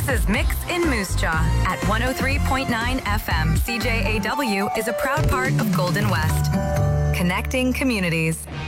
is Mix in Moose Jaw at 103.9 FM. CJAW is a proud part of Golden West. Connecting communities.